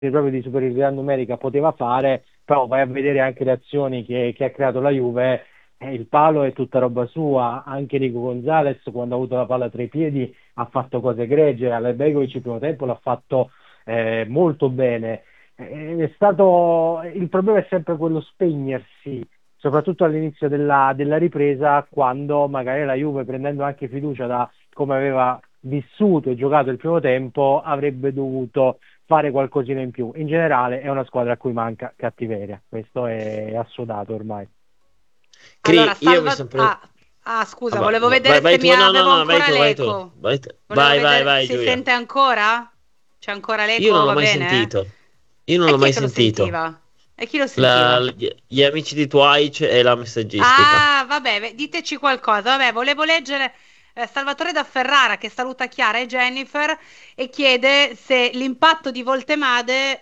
proprio di superiorità numerica poteva fare, però vai a vedere anche le azioni che ha creato la Juve, il palo è tutta roba sua, anche Nico Gonzalez quando ha avuto la palla tra i piedi ha fatto cose egregie, Albergovic il primo tempo l'ha fatto molto bene. Il problema è sempre quello spegnersi, soprattutto all'inizio della ripresa, quando magari la Juve, prendendo anche fiducia da come aveva vissuto e giocato il primo tempo, avrebbe dovuto fare qualcosina in più. In generale è una squadra a cui manca cattiveria, questo è assodato ormai. Allora, Io mi sono preso. scusa, Ah, volevo vedere vai se tu, no, no, avevo no, vai ancora tu, vai tu. l'eco. Volevo Vai, vedere, vai, si Giulia. sente ancora? C'è ancora Io non l'eco, l'ho va mai bene? sentito. Io non E l'ho chi è mai che lo sentito. sentiva? E chi lo sentiva? Gli amici di Twitch e la messaggistica. Ah, vabbè, diteci qualcosa. Vabbè, volevo leggere Salvatore da Ferrara che saluta Chiara e Jennifer e chiede se l'impatto di Voltemade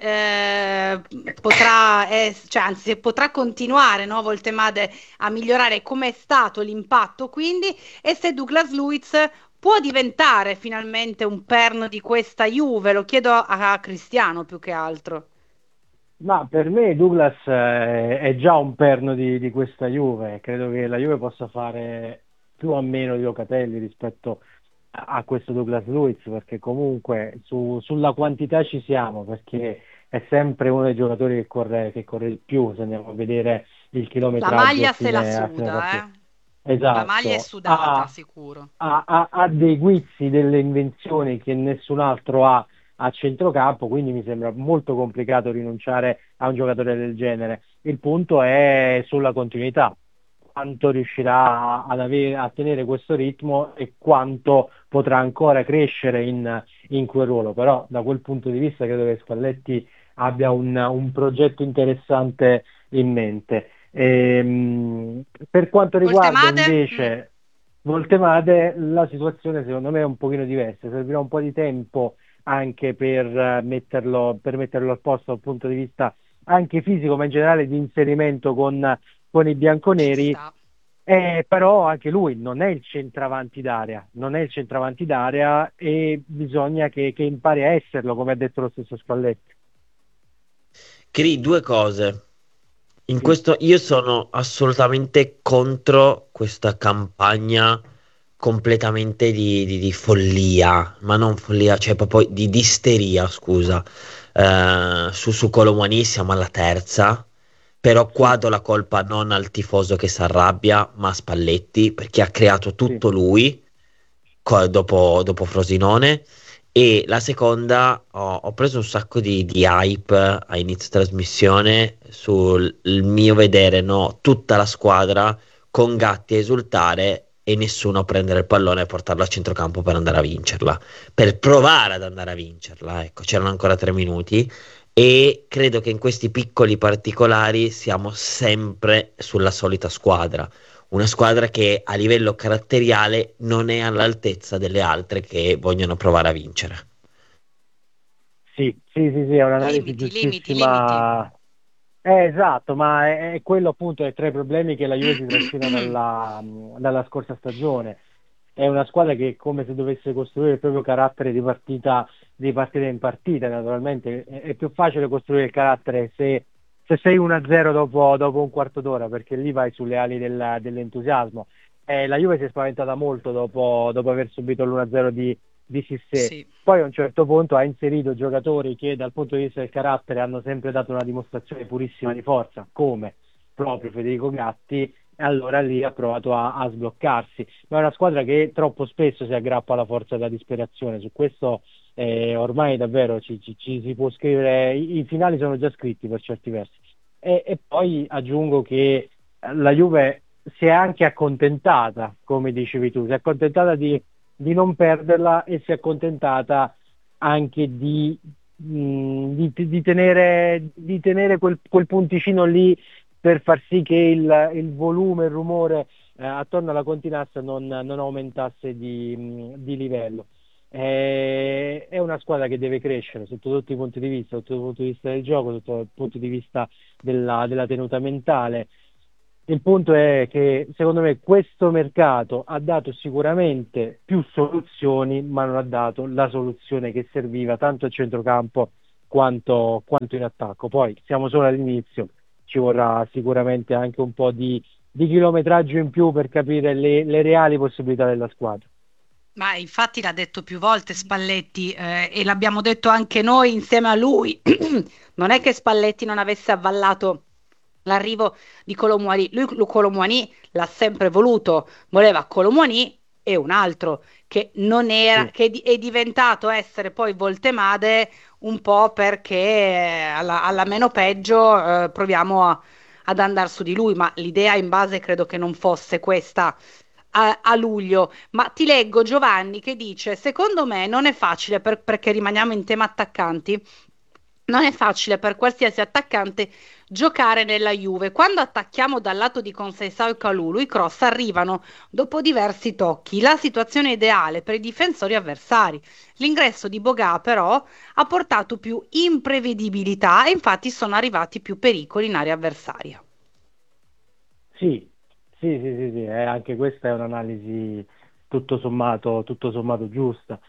potrà, cioè, anzi, se potrà continuare, no, Voltemade a migliorare come è stato l'impatto, quindi, e se Douglas Luiz può diventare finalmente un perno di questa Juve. Lo chiedo a Cristiano più che altro. Ma per me Douglas è già un perno di questa Juve, credo che la Juve possa fare più o meno di Locatelli rispetto a questo Douglas Luiz, perché comunque sulla quantità ci siamo, perché è sempre uno dei giocatori che corre il più, se andiamo a vedere il La chilometraggio maglia se la a fine suda, partita. La maglia è Esatto, sudata, sicuro. ha dei guizzi, delle invenzioni che nessun altro ha a centrocampo, quindi mi sembra molto complicato rinunciare a un giocatore del genere. Il punto è sulla continuità, quanto riuscirà a tenere questo ritmo e quanto potrà ancora crescere in quel ruolo. Però da quel punto di vista credo che Spalletti abbia un progetto interessante in mente. Per quanto riguarda Voltemade? Mm. invece Voltemade, la situazione secondo me è un pochino diversa, servirà un po' di tempo anche per metterlo al posto dal punto di vista anche fisico, ma in generale di inserimento con i Ci bianconeri. sta. Però anche lui non è il centravanti d'area, non è il centravanti d'area e bisogna che impari a esserlo, come ha detto lo stesso Spalletti. Cri, due cose. In Sì, questo io sono assolutamente contro questa campagna completamente di follia, ma non follia, cioè proprio di isteria, scusa. Su Colomani siamo alla terza, però qua sì, do la colpa non al tifoso che si arrabbia, ma a Spalletti, perché ha creato sì, tutto lui dopo Frosinone. E la seconda, ho preso un sacco di hype a inizio trasmissione sul il mio vedere, no, tutta la squadra con Gatti a esultare e nessuno a prendere il pallone e portarlo a centrocampo per andare a vincerla, per provare ad andare a vincerla. Ecco, c'erano ancora 3 minuti e credo che in questi piccoli particolari siamo sempre sulla solita squadra, una squadra che a livello caratteriale non è all'altezza delle altre che vogliono provare a vincere. sì, sì, sì, sì, è un'analisi Limiti, limiti, limiti. giustissima. Esatto, ma è quello appunto è tra i problemi che la Juve si trascina dalla scorsa stagione. È una squadra che è come se dovesse costruire il proprio carattere di partita in partita. Naturalmente è più facile costruire il carattere se sei 1-0 dopo un quarto d'ora, perché lì vai sulle ali dell'entusiasmo. La Juve si è spaventata molto dopo aver subito l'1-0 di Cissé. Sì. Poi a un certo punto ha inserito giocatori che dal punto di vista del carattere hanno sempre dato una dimostrazione purissima di forza, come proprio Federico Gatti, e allora lì ha provato a sbloccarsi. Ma è una squadra che troppo spesso si aggrappa alla forza della disperazione. Su questo ormai davvero ci si può scrivere, i finali sono già scritti per certi versi. E poi aggiungo che la Juve si è anche accontentata, come dicevi tu, si è accontentata di non perderla e si è accontentata anche di tenere quel punticino lì per far sì che il volume, il rumore attorno alla Continassa non aumentasse di livello. È una squadra che deve crescere sotto tutti i punti di vista, sotto il punto di vista del gioco, sotto il punto di vista della tenuta mentale. Il punto è che secondo me questo mercato ha dato sicuramente più soluzioni, ma non ha dato la soluzione che serviva tanto a centrocampo quanto in attacco. Poi siamo solo all'inizio, ci vorrà sicuramente anche un po' di chilometraggio in più per capire le reali possibilità della squadra. Ma infatti l'ha detto più volte Spalletti, e l'abbiamo detto anche noi insieme a lui. Non è che Spalletti non avesse avvallato l'arrivo di Kolo Muani. Lui Kolo Muani l'ha sempre voluto, voleva Kolo Muani e un altro che non era, Sì. che è diventato essere poi Voltemade un po' perché alla meno peggio proviamo ad andare su di lui, ma l'idea in base credo che non fosse questa a luglio. Ma ti leggo Giovanni che dice: Secondo me non è facile perché rimaniamo in tema attaccanti. Non è facile per qualsiasi attaccante giocare nella Juve. Quando attacchiamo dal lato di Conceição e Kalulu, i cross arrivano dopo diversi tocchi. La situazione ideale per i difensori avversari. L'ingresso di Boga, però, ha portato più imprevedibilità e infatti sono arrivati più pericoli in area avversaria. Sì, sì, anche questa è un'analisi tutto sommato giusta.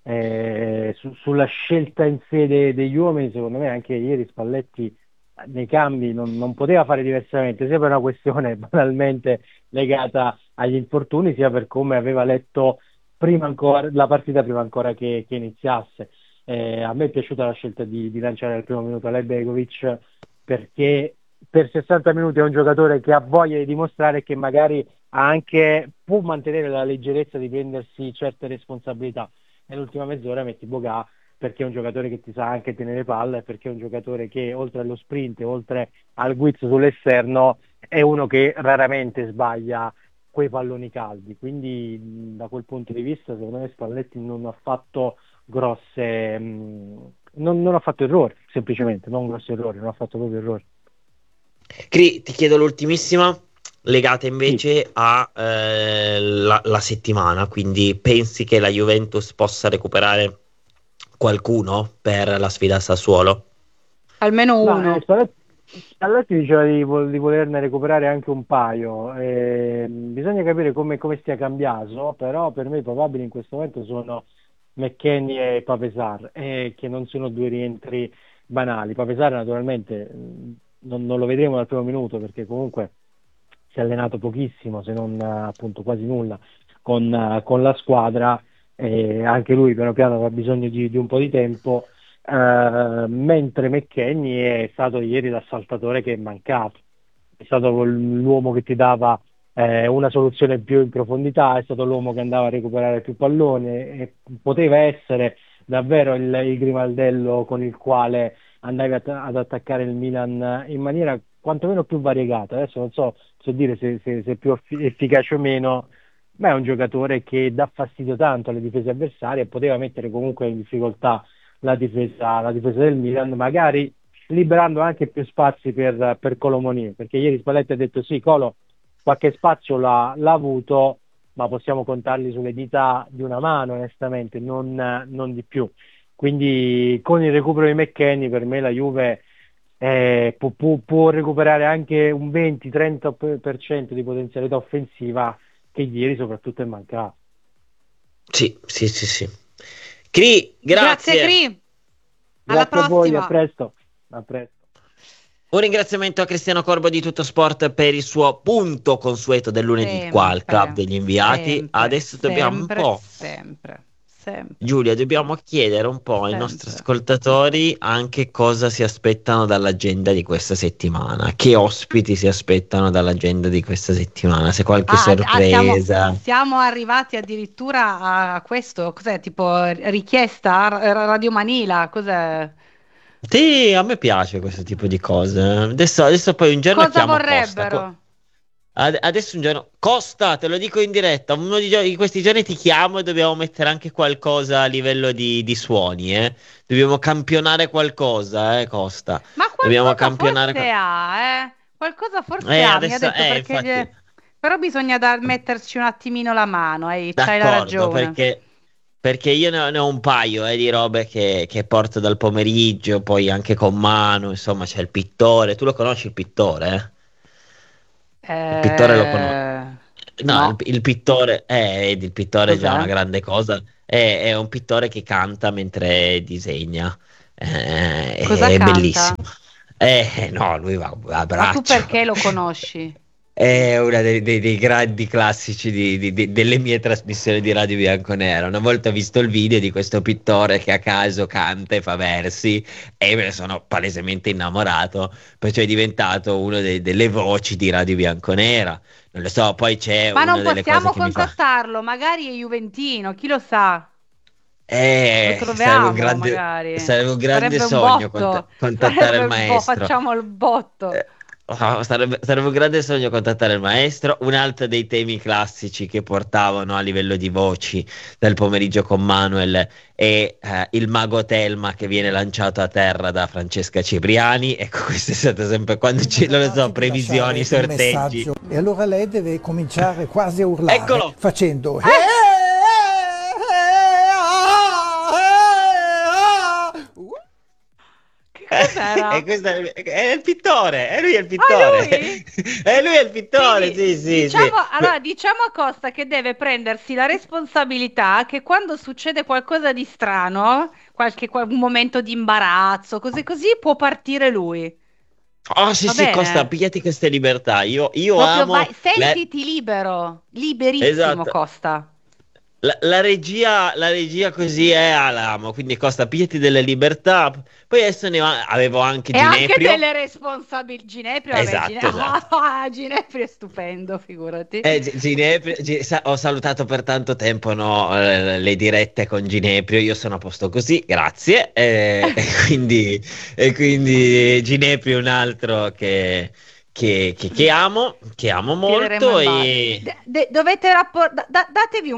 Sulla scelta in sé degli uomini, secondo me anche ieri Spalletti nei cambi non poteva fare diversamente, sia per una questione banalmente legata agli infortuni, sia per come aveva letto prima ancora la partita, prima ancora che iniziasse. A me è piaciuta la scelta di lanciare al primo minuto Alej Begovic, perché per 60 minuti è un giocatore che ha voglia di dimostrare che magari può mantenere la leggerezza di prendersi certe responsabilità. Nell'ultima mezz'ora metti Boga, perché è un giocatore che ti sa anche tenere palla, e perché è un giocatore che oltre allo sprint, oltre al guizzo sull'esterno, è uno che raramente sbaglia quei palloni caldi. Quindi da quel punto di vista secondo me Spalletti non ha fatto grosse non ha fatto errori, semplicemente non grossi errori, non ha fatto proprio errori. Cri, ti chiedo l'ultimissima, legata invece Sì. a la settimana, quindi pensi che la Juventus possa recuperare qualcuno per la sfida a Sassuolo? Almeno Ma uno. Spalletti diceva di volerne recuperare anche un paio. Bisogna capire come stia cambiato, però per me i probabili in questo momento sono McKennie e Pape-Sarr, che non sono due rientri banali. Pape-Sarr naturalmente non lo vedremo dal primo minuto, perché comunque si è allenato pochissimo, se non appunto quasi nulla con la squadra, anche lui piano piano avrà bisogno di un po' di tempo, mentre McKennie è stato ieri l'assaltatore che è mancato, è stato l'uomo che ti dava una soluzione più in profondità, è stato l'uomo che andava a recuperare più pallone, e poteva essere davvero il grimaldello con il quale andavi ad attaccare il Milan in maniera quantomeno più variegata. Adesso non so dire se è più efficace o meno, ma è un giocatore che dà fastidio tanto alle difese avversarie e poteva mettere comunque in difficoltà la difesa del Milan, magari liberando anche più spazi per Kolo Muani, perché ieri Spalletti ha detto sì, Colo qualche spazio l'ha avuto, ma possiamo contarli sulle dita di una mano, onestamente, non di più. Quindi con il recupero di McKennie per me la Juve può recuperare anche un 20-30% di potenzialità offensiva che ieri soprattutto è mancato. Sì. Cri, grazie. Cri. Alla Grazie a voi, prossima. a presto. Un ringraziamento a Cristiano Corbo di Tutto Sport per il suo punto consueto del lunedì qua al Club degli Inviati. Adesso dobbiamo un po', sempre. Giulia, dobbiamo chiedere un po' ai nostri ascoltatori anche cosa si aspettano dall'agenda di questa settimana, che ospiti si aspettano dall'agenda di questa settimana, se qualche sorpresa. Siamo arrivati addirittura a questo, cos'è, tipo richiesta Radio Manila, cos'è? Sì, a me piace questo tipo di cose. Adesso poi un giorno Cosa chiamo vorrebbero? Costa. Adesso un giorno, Costa, te lo dico in diretta, uno di questi giorni ti chiamo e dobbiamo mettere anche qualcosa a livello di suoni, eh. Dobbiamo campionare qualcosa, Costa. Ma Dobbiamo qualcosa campionare forse ha, Qualcosa forse ha, mi ha adesso, detto perché infatti, però bisogna metterci un attimino la mano, c'hai la d'accordo, ragione. perché io ne ho un paio di robe che porto dal pomeriggio, poi anche con mano, insomma, c'è il pittore. Tu lo conosci il pittore, Il pittore lo conosci? No, No, il pittore, vedi, il pittore è già cos'è? una grande cosa. È un pittore che canta mentre disegna. Cosa è canta? bellissimo. No, lui va a Ma tu braccio. perché lo conosci? È uno dei grandi classici delle mie trasmissioni di Radio Bianconera. Una volta ho visto il video di questo pittore che a caso canta e fa versi e me ne sono palesemente innamorato, perciò è diventato una delle voci di Radio Bianconera. Non lo so, poi c'è Ma una non delle cose possiamo che mi fa. contattarlo, magari è juventino, chi lo sa? Lo Sarebbe troviamo, magari. sarebbe un grande Sarebbe un sogno botto. contattare il Sarebbe maestro. facciamo il botto. Sarebbe un grande sogno contattare il maestro. Un altro dei temi classici che portavano a livello di voci del pomeriggio con Manuel è il mago Telma che viene lanciato a terra da Francesca Cipriani. Ecco, questo è stato sempre quando ci non lo so, previsioni, sorteggi. E allora lei deve cominciare quasi a urlare, Eccolo! facendo Che cos'era? E questo è il pittore, è lui è il pittore. lui? E lui è il pittore, Quindi, sì. diciamo a Costa che deve prendersi la responsabilità che quando succede qualcosa di strano, un momento di imbarazzo, così può partire lui. Oh, sì, Va sì, Costa, bene? pigliati queste libertà. Io Proprio amo vai, sentiti libero, liberissimo esatto. Costa. La regia così è all'amo, quindi Costa, pigliati delle libertà. Poi adesso avevo anche E anche Gineprio. delle responsabilità. Gineprio, Esatto. Gineprio è stupendo, figurati. Gineprio, ho salutato per tanto tempo no, le dirette con Gineprio, io sono a posto così, grazie. E quindi Gineprio è un altro che amo Tireremo molto. in E dovete datevi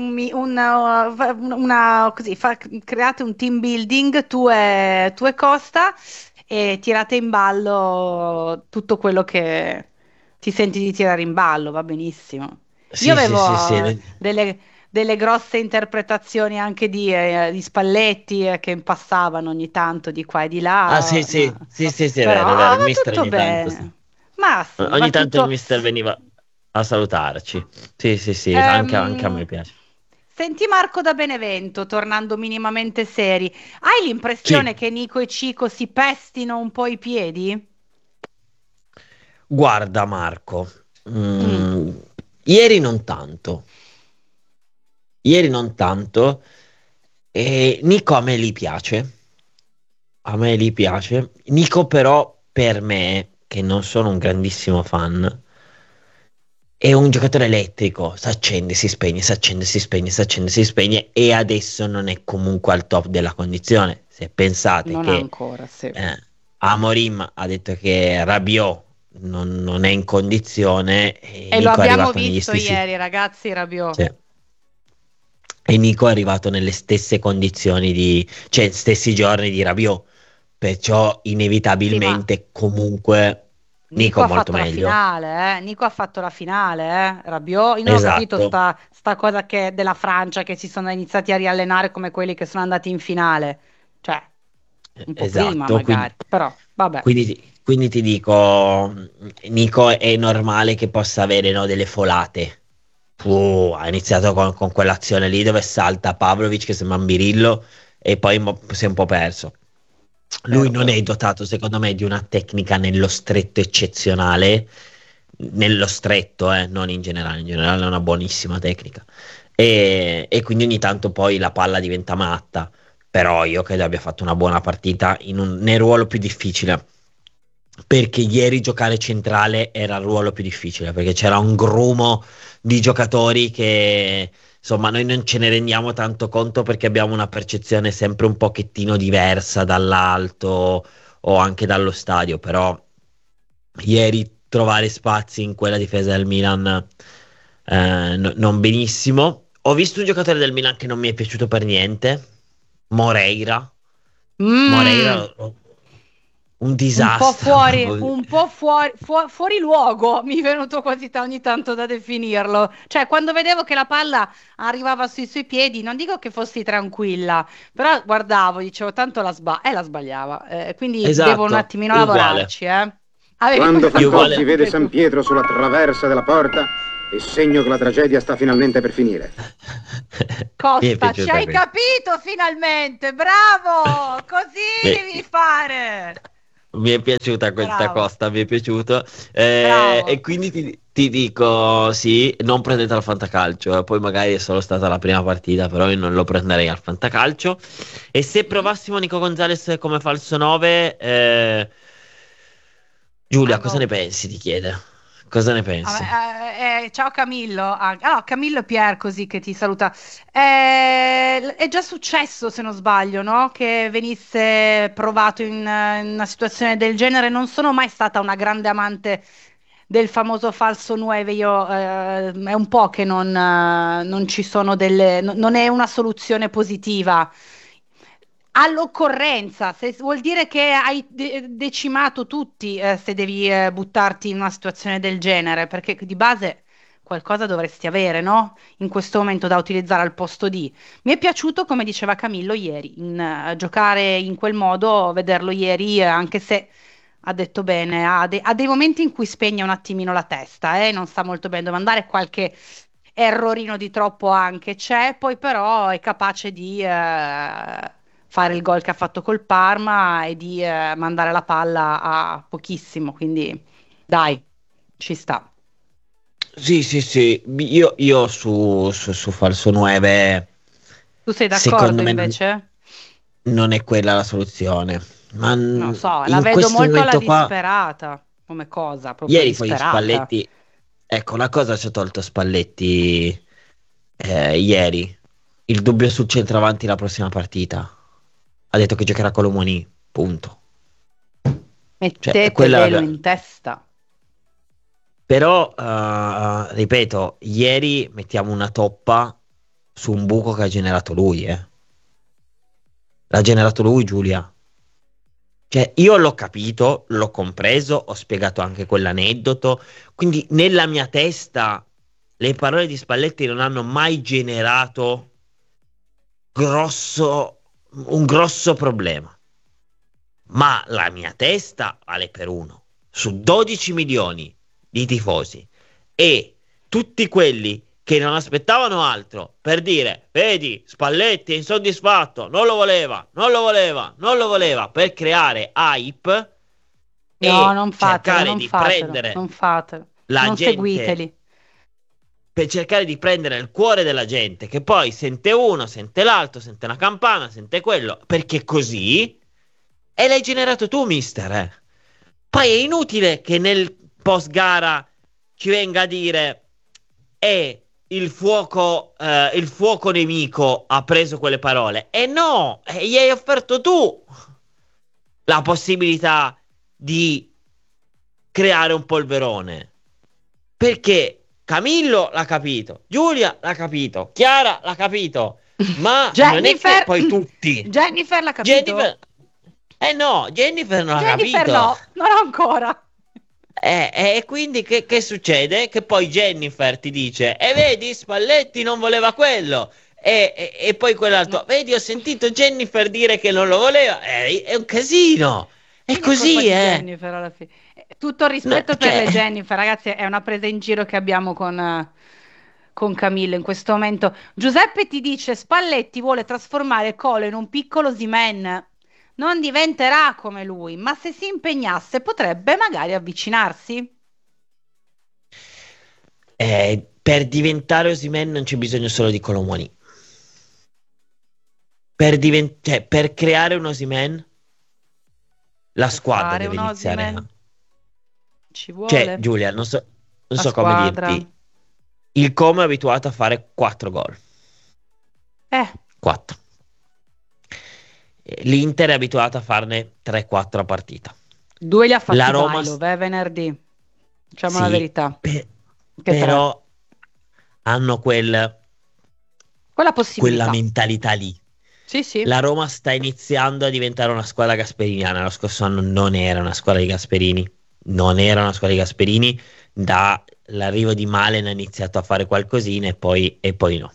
create un team building tu e Costa e tirate in ballo tutto quello che ti senti di tirare in ballo, va benissimo. sì, Io sì, avevo sì. delle grosse interpretazioni anche di Spalletti che impassavano ogni tanto di qua e di là, Sì, è però vero, il va mister tutto ogni tanto, sì. bene. Ma sì, va Ogni tanto il tutto. mister veniva a salutarci. Sì, anche a me piace. Senti Marco da Benevento, tornando minimamente seri, hai l'impressione Sì, che Nico e Cico si pestino un po' i piedi? guarda Marco, Mm. mm, ieri non tanto. Ieri non tanto. E Nico a me gli piace. A me gli piace. Nico però per me, che non sono un grandissimo fan, è un giocatore elettrico, si accende, si spegne, si accende, si spegne, si accende, si spegne e adesso non è comunque al top della condizione. Se pensate Non che ancora, sì. Amorim ha detto che Rabiot non è in condizione e E lo Nico è abbiamo arrivato negli visto stessi. ieri, ragazzi, Rabiot. Sì. E Nico è arrivato nelle stesse condizioni cioè stessi giorni di Rabiot, perciò Sì, ma inevitabilmente comunque Nico Nico ha molto fatto la meglio. finale, eh? Nico ha fatto la finale, eh? Rabiot, io non ho capito Esatto, sta cosa della Francia che si sono iniziati a riallenare come quelli che sono andati in finale. Cioè, un po' prima esatto. Quindi, magari, però vabbè. quindi ti dico, Nico è normale che possa avere no, delle folate. Ha iniziato con quell'azione lì dove salta Pavlovic che sembra un birillo e poi si è un po' perso. Lui Vero, non è vero. dotato, secondo me, di una tecnica nello stretto eccezionale, nello stretto, non in generale, è una buonissima tecnica. E quindi ogni tanto poi la palla diventa matta, però io credo abbia fatto una buona partita nel ruolo più difficile, perché ieri giocare centrale era il ruolo più difficile, perché c'era un grumo di giocatori che insomma noi non ce ne rendiamo tanto conto perché abbiamo una percezione sempre un pochettino diversa dall'alto o anche dallo stadio, però ieri trovare spazi in quella difesa del Milan non benissimo. Ho visto un giocatore del Milan che non mi è piaciuto per niente, Moreira. Mm. Moreira un disastro proprio. Un po' fuori luogo, mi è venuto quasi ogni tanto da definirlo. Cioè, quando vedevo che la palla arrivava sui suoi piedi, non dico che fossi tranquilla, però guardavo, dicevo, tanto la sbagliava. Quindi devo un Esatto, attimino è uguale. lavorarci, eh. Avevi Quando questa È cosa uguale. Fantozzi vede anche tu. San Pietro sulla traversa della porta, è segno che la tragedia sta finalmente per finire. Costa, ci hai capito finalmente, bravo, così Beh, devi fare. mi è piaciuta questa Bravo. Costa, mi è piaciuto. Bravo. E quindi ti dico, sì, non prendete al fantacalcio, poi magari è solo stata la prima partita, però io non lo prenderei al fantacalcio. E se provassimo Nico Gonzalez come falso 9, Giulia, Ah, cosa no. ne pensi? Ti chiede. Cosa ne pensi? Ciao Camillo. Camillo e Pier così che ti saluta. È già successo, se non sbaglio, no? Che venisse provato in una situazione del genere. Non sono mai stata una grande amante del famoso falso 9. Io, è un po' che non ci sono non è una soluzione positiva. All'occorrenza, se vuol dire che hai decimato tutti, se devi buttarti in una situazione del genere, perché di base qualcosa dovresti avere, no? In questo momento da utilizzare al posto di. Mi è piaciuto, come diceva Camillo ieri, giocare in quel modo, vederlo ieri, anche se ha detto bene, ha dei momenti in cui spegne un attimino la testa, non sa molto bene dove andare, qualche errorino di troppo anche c'è, poi però è capace di fare il gol che ha fatto col Parma e di mandare la palla a pochissimo, quindi dai, ci sta. Sì, sì, sì, io su falso 9, Tu sei secondo d'accordo me invece? non è quella la soluzione. Ma Non so, la in vedo questo molto alla momento qua, disperata come cosa, proprio ieri poi disperata. Spalletti, ecco, una cosa ci ha tolto Spalletti ieri, il dubbio sul centravanti la prossima partita. Ha detto che giocherà con l'Omoni, punto. Cioè, Mettetevelo in testa. Però, ripeto, ieri mettiamo una toppa su un buco che ha generato lui, L'ha generato lui, Giulia. Cioè, io l'ho capito, l'ho compreso, ho spiegato anche quell'aneddoto. Quindi, nella mia testa, le parole di Spalletti non hanno mai generato un grosso problema. Ma la mia testa vale per uno. Su 12 milioni di tifosi e tutti quelli che non aspettavano altro per dire, vedi, Spalletti è insoddisfatto, non lo voleva, non lo voleva, non lo voleva, per creare hype No, e non fatelo, cercare non di fatelo, prendere non fatelo, la non gente, seguiteli. per cercare di prendere il cuore della gente, che poi sente uno, sente l'altro, sente una campana, sente quello, perché così, e l'hai generato tu, mister. Poi è inutile che nel post gara ci venga a dire il fuoco nemico ha preso quelle parole. E no, gli hai offerto tu la possibilità di creare un polverone. Perché Camillo l'ha capito, Giulia l'ha capito, Chiara l'ha capito, ma non è che Jennifer, poi tutti. Jennifer l'ha capito? Jennifer, no, Jennifer non l'ha Jennifer capito. no, non ancora. E quindi che succede? Che poi Jennifer ti dice, e vedi, Spalletti non voleva quello. E poi quell'altro, No. vedi, ho sentito Jennifer dire che non lo voleva. È un casino. È Quindi è colpa così, di Jennifer alla fine. Tutto il No, rispetto per cioè, le Jennifer, ragazzi, è una presa in giro che abbiamo con Camillo in questo momento. Giuseppe ti dice: Spalletti vuole trasformare Colo in un piccolo Osimhen. Non diventerà come lui, ma se si impegnasse potrebbe magari avvicinarsi. per diventare Osimhen non c'è bisogno solo di Colomoni. Cioè, per creare un Osimhen, la Per squadra fare deve un iniziare. Osimhen ci Cioè, vuole Giulia, non la so come squadra. dirti. Il Como è abituato a fare 4 gol. 4. L'Inter è abituato a farne 3-4 a partita. 2 li ha fatti La Roma Bailo, venerdì. Diciamo la sì, verità. Che però hanno quella quella possibilità. mentalità lì. Sì, sì. La Roma sta iniziando a diventare una squadra gasperiniana. Lo scorso anno non era una squadra di Gasperini. Non era una squadra di Gasperini. Dall'arrivo di Malen ha iniziato a fare qualcosina e poi no.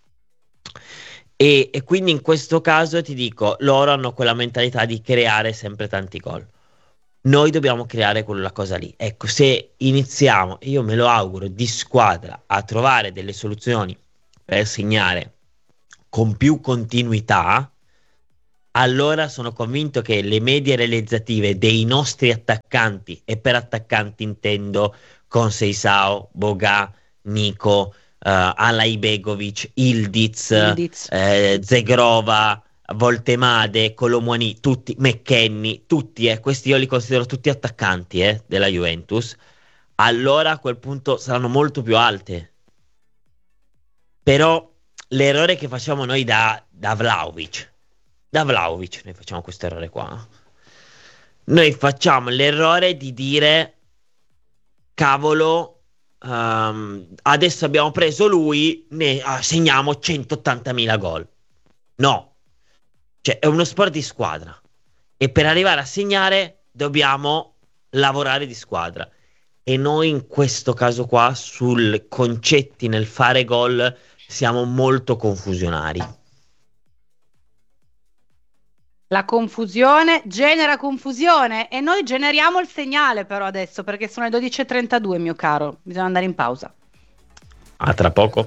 E quindi in questo caso ti dico, loro hanno quella mentalità di creare sempre tanti gol. noi dobbiamo creare quella cosa lì. Ecco, se iniziamo, e io me lo auguro, di squadra a trovare delle soluzioni per segnare con più continuità, allora sono convinto che le medie realizzative dei nostri attaccanti, e per attaccanti intendo Conceição, Boga, Nico, Alaibegovic, Ildiz, Zegrova, Voltemade, Colomwani, tutti, McKennie, tutti, questi io li considero tutti attaccanti della Juventus, allora a quel punto saranno molto più alte. Però l'errore che facciamo noi da Vlahovic noi facciamo questo errore qua. Noi facciamo l'errore di dire cavolo, adesso abbiamo preso lui, ne segniamo 180.000 gol. No, cioè è uno sport di squadra e per arrivare a segnare dobbiamo lavorare di squadra, e noi in questo caso qua sul concetti nel fare gol siamo molto confusionari. La confusione genera confusione e noi generiamo il segnale però adesso, perché sono le 12:32, mio caro, bisogna andare in pausa. A tra poco.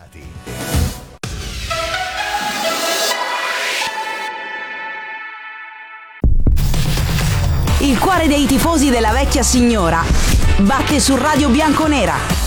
Il cuore dei tifosi della vecchia signora batte su Radio Bianconera.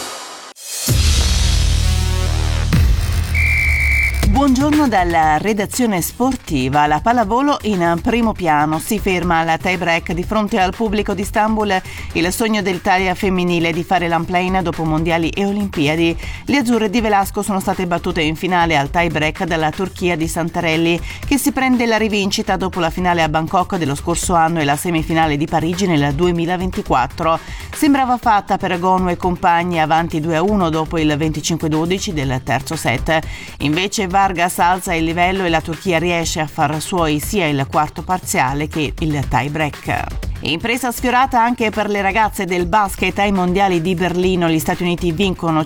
Buongiorno dalla redazione sportiva. La pallavolo in primo piano si ferma alla tie break di fronte al pubblico di Istanbul. Il sogno dell'Italia femminile di fare l'unplane dopo mondiali e olimpiadi. Le azzurre di Velasco sono state battute in finale al tie break dalla Turchia di Santarelli, che si prende la rivincita dopo la finale a Bangkok dello scorso anno e la semifinale di Parigi nel 2024. Sembrava fatta per Gonu e compagni, avanti 2-1 dopo il 25-12 del terzo set. Invece Vargas alza il livello e la Turchia riesce a far suoi sia il quarto parziale che il tie break. Impresa sfiorata anche per le ragazze del basket ai mondiali di Berlino. Gli Stati Uniti vincono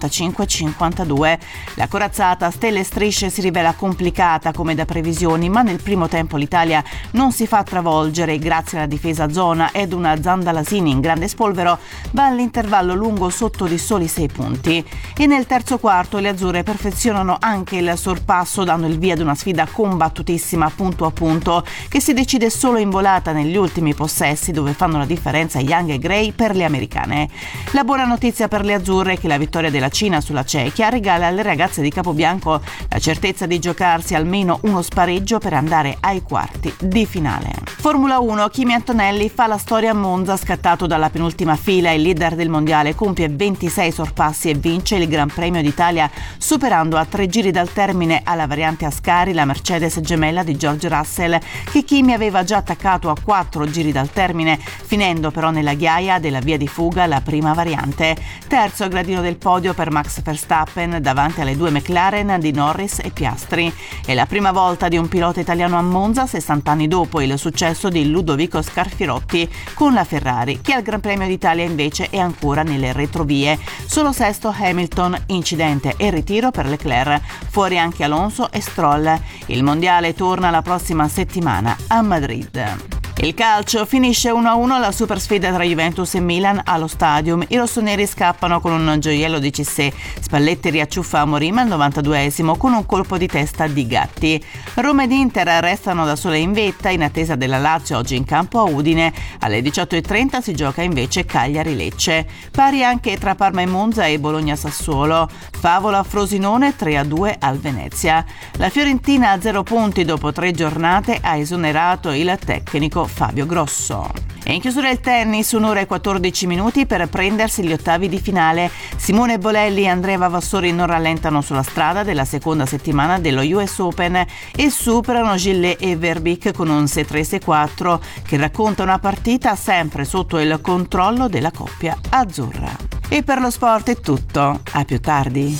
55-52. La corazzata a stelle e strisce si rivela complicata come da previsioni, ma nel primo tempo l'Italia non si fa travolgere grazie alla difesa zona ed una Zandalasini in grande spolvero va all'intervallo lungo sotto di soli 6 punti. E nel terzo quarto le azzurre perfezionano anche il sorpasso, dando il via ad una sfida combattutissima punto a punto che si decide solo in volata negli ultimi possessi, dove fanno la differenza Young e Gray per le americane. La buona notizia per le azzurre è che la vittoria della Cina sulla Cechia regala alle ragazze di Capobianco la certezza di giocarsi almeno uno spareggio per andare ai quarti di finale. Formula 1, Kimi Antonelli fa la storia a Monza, scattato dalla penultima fila. Il leader del mondiale compie 26 sorpassi e vince il Gran Premio d'Italia, superando a 3 giri dal termine alla variante Ascari la Mercedes gemella di George Russell, che Kimi aveva già attaccato a 4 giri dal termine, finendo però nella ghiaia della via di fuga la prima variante. Terzo gradino del podio per Max Verstappen davanti alle 2 McLaren di Norris e Piastri. È la prima volta di un pilota italiano a Monza 60 anni dopo il successo di Ludovico Scarfirotti con la Ferrari, che al Gran Premio d'Italia invece è ancora nelle retrovie. Solo sesto Hamilton, incidente e ritiro per Leclerc, fuori anche Alonso e Stroll. Il mondiale torna la prossima settimana a Madrid. Il calcio finisce 1-1 la super sfida tra Juventus e Milan allo Stadium. I rossoneri scappano con un gioiello di Cissé. Spalletti riacciuffa Amorim al 92esimo con un colpo di testa di Gatti. Roma ed Inter restano da sole in vetta in attesa della Lazio oggi in campo a Udine. Alle 18:30 si gioca invece Cagliari-Lecce. Pari anche tra Parma e Monza e Bologna-Sassuolo. Favola Frosinone 3-2 al Venezia. La Fiorentina a 0 punti dopo 3 giornate ha esonerato il tecnico Fabio Grosso. E in chiusura il tennis, 1 ora e 14 minuti per prendersi gli ottavi di finale. Simone Bolelli e Andrea Vavassori non rallentano sulla strada della seconda settimana dello US Open e superano Gillet e Verbeek con un 6-3-6-4 che racconta una partita sempre sotto il controllo della coppia azzurra. E per lo sport è tutto, a più tardi.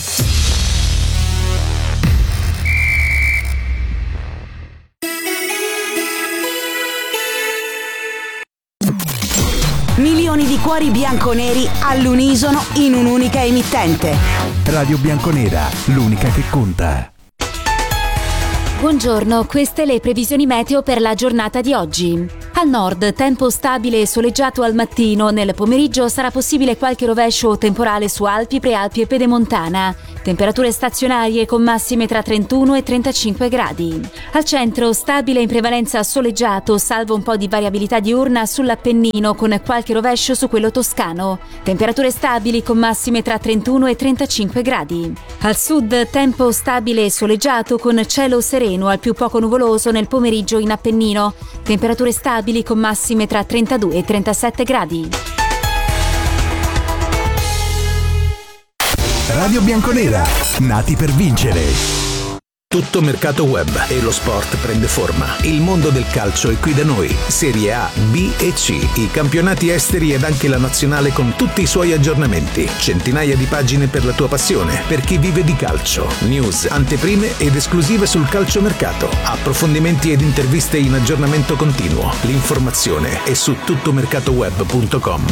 Milioni di cuori bianconeri all'unisono in un'unica emittente. Radio Bianconera, l'unica che conta. Buongiorno, queste le previsioni meteo per la giornata di oggi. Al nord, tempo stabile e soleggiato al mattino. Nel pomeriggio sarà possibile qualche rovescio o temporale su Alpi, Prealpi e Pedemontana. Temperature stazionarie con massime tra 31 e 35 gradi. Al centro, stabile in prevalenza soleggiato, salvo un po' di variabilità diurna sull'Appennino con qualche rovescio su quello toscano. Temperature stabili con massime tra 31 e 35 gradi. Al sud, tempo stabile e soleggiato con cielo sereno al più poco nuvoloso nel pomeriggio in Appennino. Temperature stabili con massime tra 32 e 37 gradi. Radio Bianconera, nati per vincere. Tutto mercato web e lo sport prende forma. Il mondo del calcio è qui da noi. Serie A, B e C, i campionati esteri ed anche la nazionale con tutti i suoi aggiornamenti. Centinaia di pagine per la tua passione, per chi vive di calcio. News, anteprime ed esclusive sul calciomercato. Approfondimenti ed interviste in aggiornamento continuo. L'informazione è su tuttomercatoweb.com.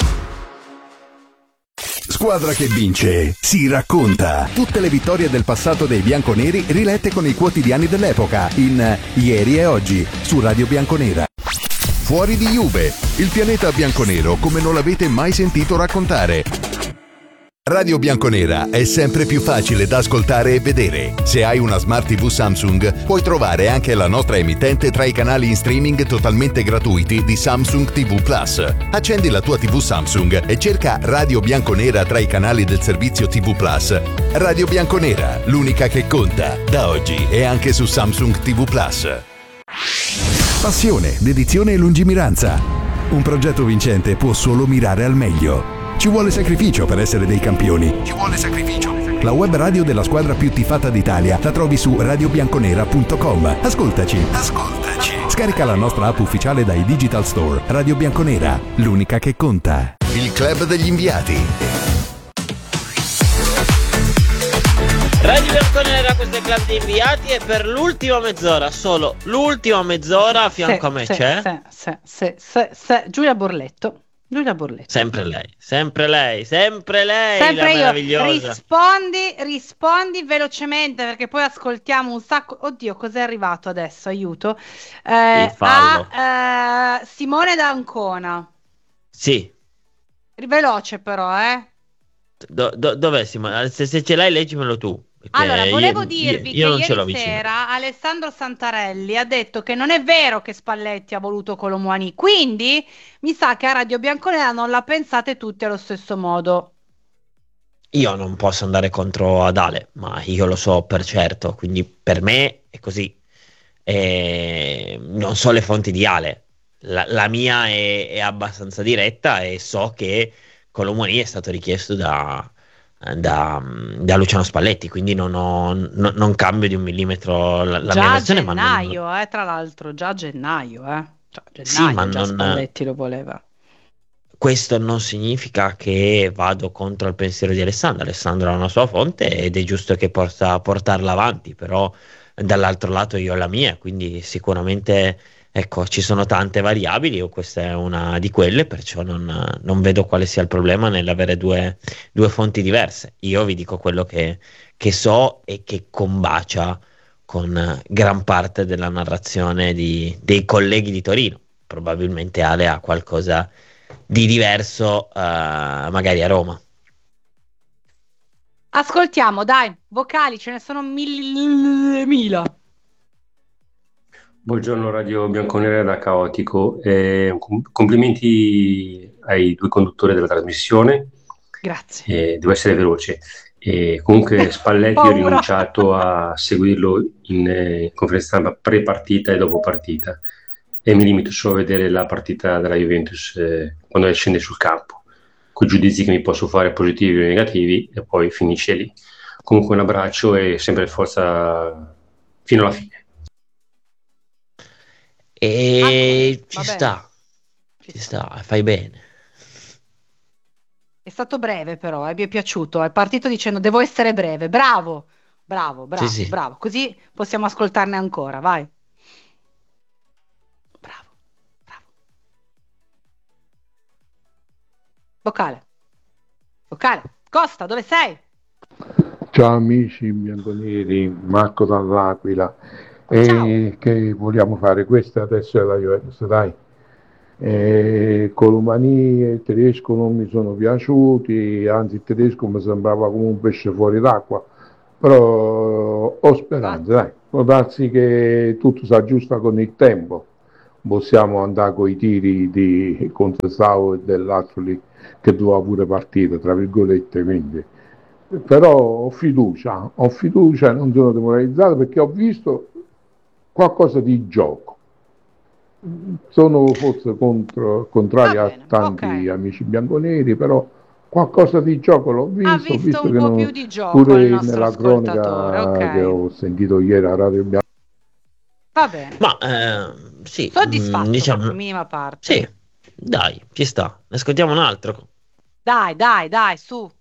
Squadra che vince si racconta. Tutte le vittorie del passato dei bianconeri rilette con i quotidiani dell'epoca in Ieri e Oggi su Radio Bianconera. Fuori di Juve, il pianeta bianconero come non l'avete mai sentito raccontare. Radio Bianconera è sempre più facile da ascoltare e vedere. Se hai una Smart TV Samsung, puoi trovare anche la nostra emittente tra i canali in streaming totalmente gratuiti di Samsung TV Plus. Accendi la tua TV Samsung e cerca Radio Bianconera tra i canali del servizio TV Plus. Radio Bianconera, l'unica che conta, da oggi e anche su Samsung TV Plus. Passione, dedizione e lungimiranza. Un progetto vincente può solo mirare al meglio. Ci vuole sacrificio per essere dei campioni. Ci vuole sacrificio. La web radio della squadra più tifata d'Italia la trovi su radiobianconera.com. Ascoltaci. Scarica la nostra app ufficiale dai Digital Store. Radio Bianconera, l'unica che conta. Il club degli inviati. Radio Bianconera, questo è il club di inviati e per l'ultima mezz'ora, solo l'ultima mezz'ora, a fianco a me c'è Giulia Borletto. Sempre lei, sempre la io. meravigliosa. Rispondi velocemente perché poi ascoltiamo un sacco. Oddio, cos'è arrivato adesso? Aiuto. Il fallo. Simone d'Ancona. Sì. Veloce però, Dov'è Simone? Se ce l'hai leggimelo tu. Allora, volevo dirvi che non ce l'ho ieri vicino. sera Alessandro Santarelli ha detto che non è vero che Spalletti ha voluto Kolo Muani, quindi mi sa che a Radio Bianconera non la pensate tutti allo stesso modo. Io non posso andare contro Adale, ma io lo so per certo, quindi per me è così. Non so le fonti di Ale, la mia è abbastanza diretta e so che Kolo Muani è stato richiesto da Luciano Spalletti, quindi non cambio di un millimetro la mia versione. Gennaio, tra l'altro, già gennaio, Sì, ma già Spalletti lo voleva. Questo non significa che vado contro il pensiero di Alessandro. Alessandro ha una sua fonte ed è giusto che possa portarla avanti, però dall'altro lato io ho la mia, quindi sicuramente ecco, ci sono tante variabili, o questa è una di quelle, perciò non vedo quale sia il problema nell'avere due fonti diverse. Io vi dico quello che so e che combacia con gran parte della narrazione dei colleghi di Torino. Probabilmente Ale ha qualcosa di diverso, magari a Roma. Ascoltiamo, dai, vocali, ce ne sono mille. Buongiorno Radio Bianconera da Caotico, complimenti ai due conduttori della trasmissione. Grazie. Devo essere veloce. Comunque Spalletti ha rinunciato a seguirlo in conferenza stampa pre-partita e dopo partita, e mi limito solo a vedere la partita della Juventus quando scende sul campo, con i giudizi che mi posso fare positivi o negativi, e poi finisce lì. Comunque un abbraccio e sempre forza fino alla fine. E ci sta, fai bene. È stato breve però, mi è piaciuto, è partito dicendo devo essere breve, bravo, Sì. bravo, così possiamo ascoltarne ancora, vai. Bravo. Vocale, Costa, dove sei? Ciao amici bianconeri, Marco dall'Aquila. E che vogliamo fare? Questa adesso è la Juventus, dai. Colomani e il tedesco non mi sono piaciuti, anzi il tedesco mi sembrava come un pesce fuori d'acqua, però ho speranza, dai. Può darsi che tutto si aggiusta con il tempo, possiamo andare con i tiri di Contesao e dell'altro lì che doveva pure partire, tra virgolette, quindi. Però ho fiducia, non sono demoralizzato perché ho visto qualcosa di gioco. Sono forse contrario a tanti amici bianconeri, però qualcosa di gioco l'ho visto, Ha visto un che po' più di gioco pure il nostro nella cronaca ascoltatore, che ho sentito ieri a Radio Bianconeri. Va bene. Ma sì, Soddisfatto, diciamo, in minima parte. sì, dai, ci sta. Ne ascoltiamo un altro. Dai, su.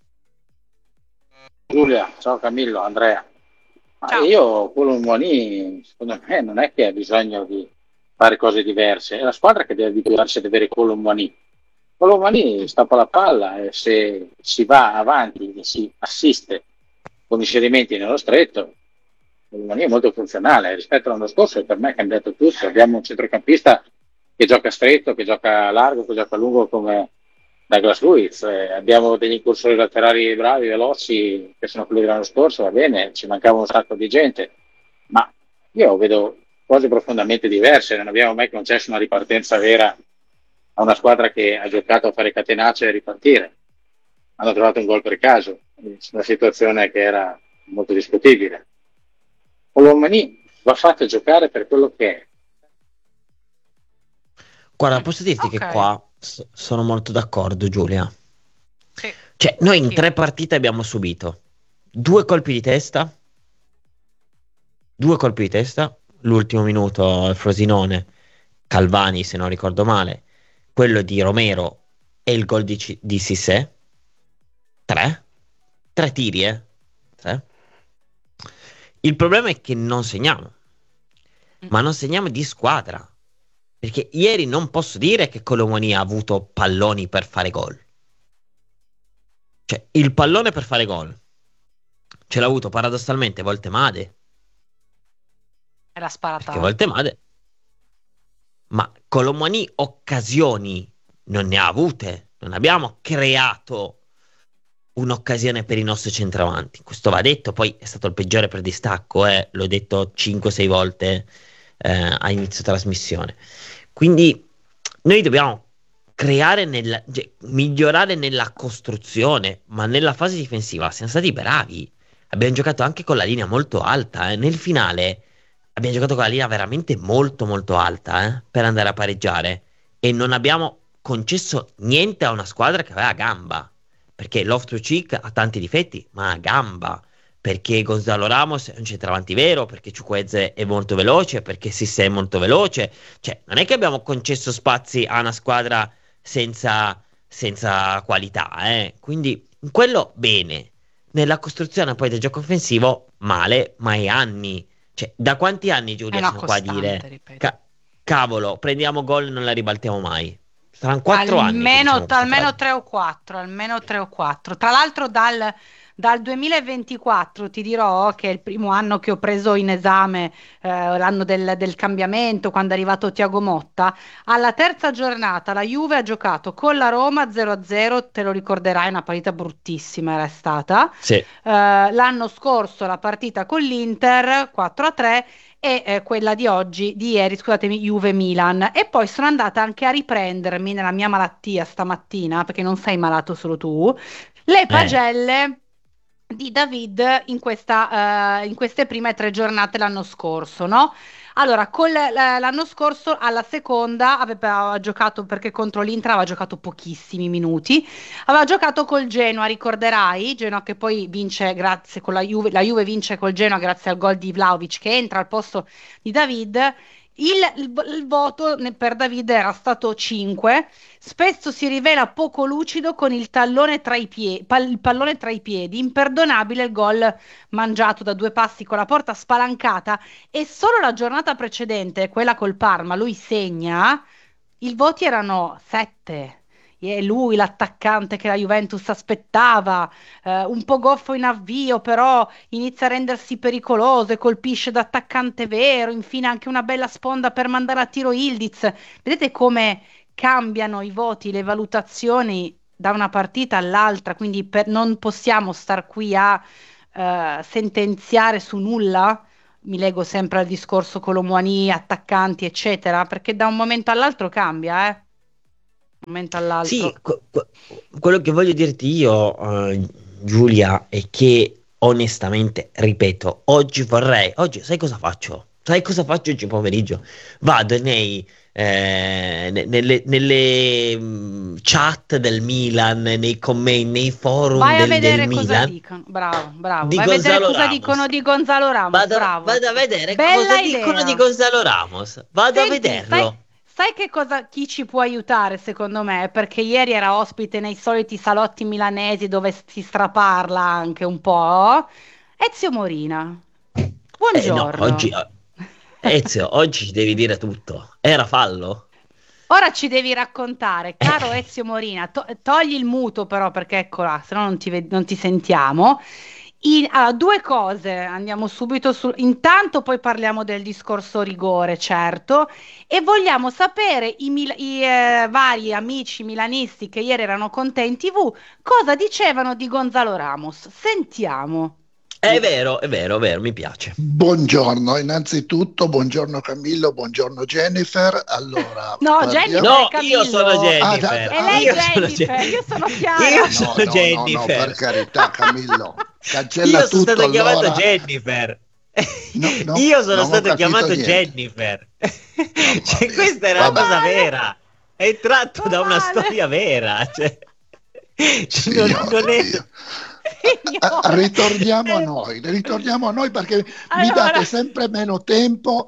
Giulia, ciao Camillo, Andrea. Ma io, Colomboani, secondo me non è che ha bisogno di fare cose diverse, è la squadra che deve abituarsi ad avere Colomboani. Colomboani stappa la palla e se si va avanti e si assiste con inserimenti nello stretto, Colomboani è molto funzionale rispetto all'anno scorso e per me è cambiato tutto. Abbiamo un centrocampista che gioca stretto, che gioca largo, che gioca lungo come Douglas Luiz, abbiamo degli incursori laterali bravi, veloci, che sono quelli dell'anno scorso, va bene, ci mancava un sacco di gente, ma io vedo cose profondamente diverse, non abbiamo mai concesso una ripartenza vera a una squadra che ha giocato a fare catenacce e ripartire. Hanno trovato un gol per caso, una situazione che era molto discutibile. Colomani va fatto giocare per quello che è. Guarda, posso dirti che qua sono molto d'accordo, Giulia. Cioè, noi in 3 partite abbiamo subito 2 colpi di testa, l'ultimo minuto al Frosinone, Calvani se non ricordo male, quello di Romero e il gol di Cissé. 3 tiri, 3. Il problema è che non segniamo, ma non segniamo di squadra. Perché ieri non posso dire che Colomoni ha avuto palloni per fare gol. Cioè, il pallone per fare gol ce l'ha avuto paradossalmente Voltemade. Era sparata. Perché Voltemade. Ma Colomoni occasioni non ne ha avute. Non abbiamo creato un'occasione per i nostri centravanti. Questo va detto. Poi è stato il peggiore per distacco. L'ho detto 5-6 volte a inizio trasmissione. Quindi noi dobbiamo migliorare nella costruzione, ma nella fase difensiva siamo stati bravi. Abbiamo giocato anche con la linea molto alta. Nel finale abbiamo giocato con la linea veramente molto molto alta per andare a pareggiare e non abbiamo concesso niente a una squadra che aveva gamba. Perché Loftus-Cheek ha tanti difetti, ma ha gamba. Perché Gonzalo Ramos è un centravanti vero, perché Chukwueze è molto veloce, perché Cissé è molto veloce. Cioè, non è che abbiamo concesso spazi a una squadra senza qualità, Quindi, quello bene. Nella costruzione poi del gioco offensivo, male, ma è anni. Cioè, da quanti anni, Giulia, siamo qua a dire cavolo, prendiamo gol e non la ribaltiamo mai? Saranno 4 anni. Almeno 3 o 4. Tra l'altro dal 2024 ti dirò che è il primo anno che ho preso in esame, l'anno del cambiamento, quando è arrivato Thiago Motta. Alla terza giornata la Juve ha giocato con la Roma 0-0, te lo ricorderai, una partita bruttissima era stata. Sì. L'anno scorso la partita con l'Inter 4-3 e quella di ieri, scusatemi, Juve-Milan. E poi sono andata anche a riprendermi nella mia malattia stamattina, perché non sei malato solo tu, le pagelle di David in queste prime 3 giornate l'anno scorso, no? Allora, l'anno scorso alla seconda aveva giocato, perché contro l'Inter aveva giocato pochissimi minuti, aveva giocato col Genoa, ricorderai, Genoa che poi vince grazie con la Juve vince col Genoa grazie al gol di Vlahovic che entra al posto di David. Il voto per David era stato 5. Spesso si rivela poco lucido con il tallone tra i piedi, il pallone tra i piedi. Imperdonabile il gol mangiato da 2 passi con la porta spalancata. E solo la giornata precedente, quella col Parma, lui segna. I voti erano 7. è lui l'attaccante che la Juventus aspettava, un po' goffo in avvio, però inizia a rendersi pericoloso e colpisce da attaccante vero, infine anche una bella sponda per mandare a tiro Ildiz. Vedete come cambiano i voti, le valutazioni da una partita all'altra, quindi non possiamo star qui a sentenziare su nulla. Mi lego sempre al discorso Colomouani, attaccanti, eccetera, perché da un momento all'altro cambia, un momento all'altro. Sì, quello che voglio dirti io, Giulia, è che onestamente, ripeto, oggi sai cosa faccio? Sai cosa faccio oggi pomeriggio? Vado nelle chat del Milan, nei commenti, nei forum Vai a del vedere cosa Milan. dicono. Bravo. Di Vai a vedere Gonzalo cosa Ramos. dicono di Gonzalo Ramos. Bravo. Vado a vedere Bella cosa idea. dicono di Gonzalo Ramos. Vado a Senti, vederlo. sai chi ci può aiutare secondo me? Perché ieri era ospite nei soliti salotti milanesi dove si straparla anche un po'. Ezio Morina. Buongiorno. Ezio, oggi ci devi dire tutto. Era fallo? Ora ci devi raccontare, caro Ezio Morina, togli il muto però perché eccola, se no non ti sentiamo. Due cose, andiamo subito su. Intanto poi parliamo del discorso rigore, certo, e vogliamo sapere i vari amici milanisti che ieri erano con te in TV cosa dicevano di Gonzalo Ramos. Sentiamo. È vero, mi piace. Buongiorno, innanzitutto, buongiorno Camillo, buongiorno Jennifer. Allora, Jennifer, no, Camillo. io sono Jennifer. E lei Jennifer, io sono Chiara. Io sono Jennifer. No, per carità, Camillo, cancella io sono tutto. Stato chiamato allora. Jennifer. No, io sono stato chiamato niente. Jennifer. Questa era una cosa vera. È tratto da una storia vera. Non è... Ritorniamo a noi perché mi date sempre meno tempo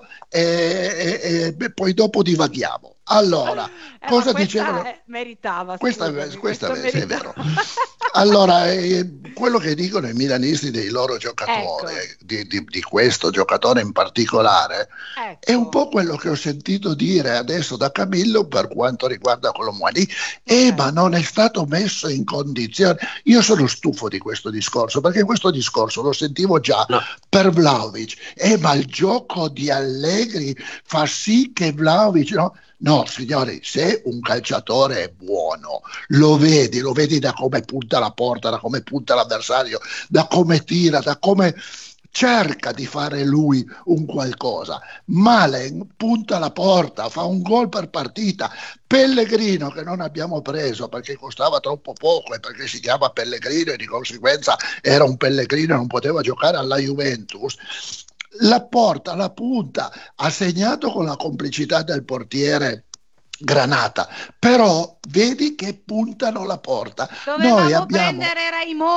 e poi dopo divaghiamo. Allora, cosa dicevano? Meritava. Questa è vero. Allora, quello che dicono i milanisti dei loro giocatori, di questo giocatore in particolare, è un po' quello che ho sentito dire adesso da Camillo per quanto riguarda Colomouani. Ma non è stato messo in condizione. Io sono stufo di questo discorso, perché questo discorso lo sentivo già per Vlahovic. Ma il gioco di Allegri fa sì che Vlahovic... No, signori, se un calciatore è buono, lo vedi da come punta la porta, da come punta l'avversario, da come tira, da come cerca di fare lui un qualcosa. Malen punta la porta, fa un gol per partita. Pellegrino, che non abbiamo preso perché costava troppo poco e perché si chiama Pellegrino e di conseguenza era un Pellegrino e non poteva giocare alla Juventus, la porta, la punta, ha segnato con la complicità del portiere Granata, però vedi che puntano la porta. Dovevamo prendere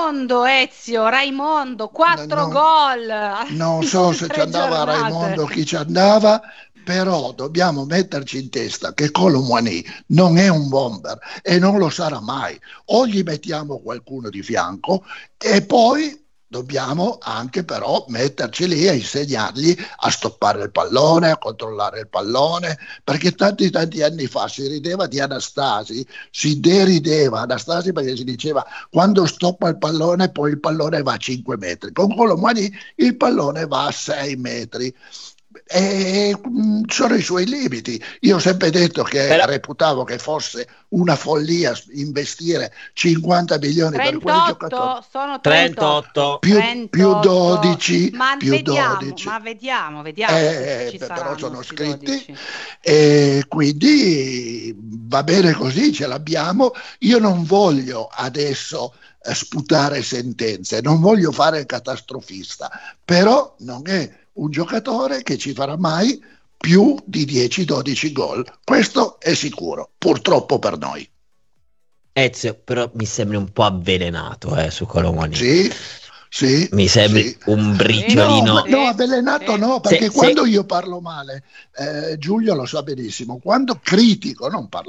Raimondo, 4 gol. Non so se ci andava Raimondo, chi ci andava, però dobbiamo metterci in testa che Colomouani non è un bomber e non lo sarà mai. O gli mettiamo qualcuno di fianco e poi dobbiamo anche però metterci lì e insegnargli a stoppare il pallone, a controllare il pallone, perché tanti anni fa si rideva di Anastasi, si derideva Anastasi perché si diceva quando stoppa il pallone poi il pallone va a 5 metri, con Colomouani il pallone va a 6 metri. E sono i suoi limiti. Io ho sempre detto che reputavo che fosse una follia investire 50 milioni 38, per quei giocatori. Sono 38 più 12 ma più vediamo, 12 ma vediamo se ci però sono scritti 12. E quindi va bene così, ce l'abbiamo. Io non voglio adesso sputare sentenze, non voglio fare il catastrofista, però non è un giocatore che ci farà mai più di 10-12 gol, questo è sicuro, purtroppo per noi. Ezio, però mi sembri un po' avvelenato su Colomouani. Sì, mi sembri un briciolino. No, avvelenato no, perché quando io parlo male, Giulio lo sa benissimo, quando critico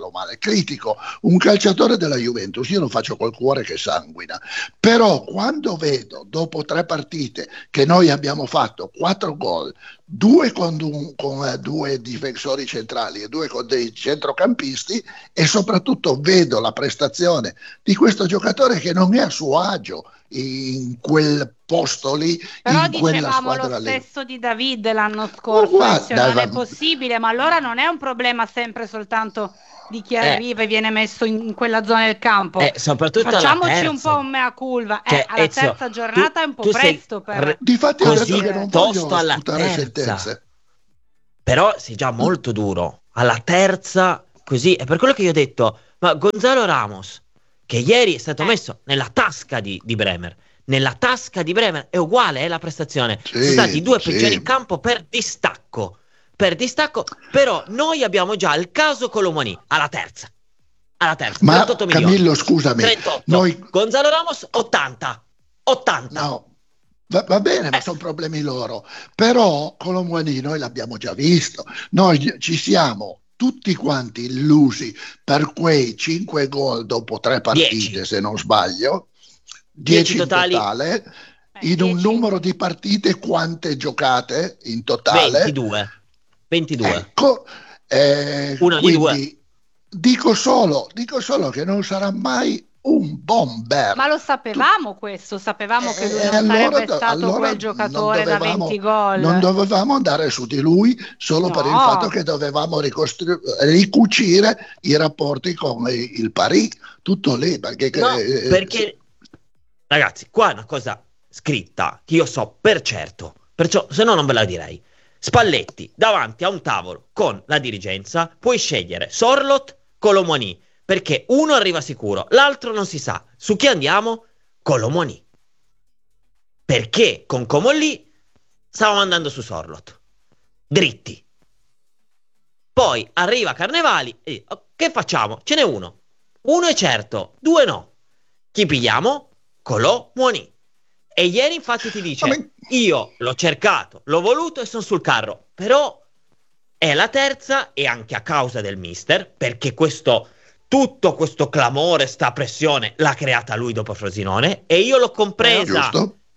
un calciatore della Juventus, io lo faccio col cuore che sanguina, però quando vedo dopo 3 partite che noi abbiamo fatto 4 gol, 2 con due difensori centrali e 2 con dei centrocampisti, e soprattutto vedo la prestazione di questo giocatore che non è a suo agio in quel posto lì, però in quella dicevamo squadra lo lì. stesso di David l'anno scorso, non è possibile, ma allora non è un problema sempre soltanto di chi arriva e viene messo in quella zona del campo. Facciamoci un po' un mea culpa. Alla terza giornata è un po' presto per... Difatti così che non tosto alla terza. Però sei già molto duro alla terza, così è per quello che io ho detto. Ma Gonzalo Ramos, che ieri è stato messo nella tasca di Bremer, nella tasca di Bremer è uguale la prestazione. Sono stati i 2 peggiori in campo per distacco, però noi abbiamo già il caso Colomoni alla terza. Ma 38 milioni. Camillo, scusami, 38. noi... Gonzalo Ramos 80. No, va bene, ma sono problemi loro. Però Colomoni noi l'abbiamo già visto, noi ci siamo tutti quanti illusi per quei 5 gol dopo 3 partite, 10. se non sbaglio, 10 in totale, in un numero di partite quante giocate in totale? 22. Ecco, una di 2. Dico solo che non sarà mai un bomber. Ma lo sapevamo questo, sapevamo che lui non sarebbe stato quel giocatore da 20 gol. Non dovevamo andare su di lui solo per il fatto che dovevamo ricucire i rapporti con il Paris, tutto lì. Perché ragazzi, qua è una cosa scritta che io so per certo, perciò se no non ve la direi. Spalletti davanti a un tavolo con la dirigenza, puoi scegliere Sorloth, Colomoni, perché uno arriva sicuro, l'altro non si sa. Su chi andiamo? Colomoni. Perché con Comolli stavamo andando su Sorloth, dritti. Poi arriva Carnevali e che facciamo? Ce n'è uno è certo, 2 no. Chi pigliamo? Colomoni. E ieri infatti ti dice io l'ho cercato, l'ho voluto e sono sul carro, però è la terza, e anche a causa del mister, perché tutto questo clamore, sta pressione l'ha creata lui dopo Frosinone, e io l'ho compresa,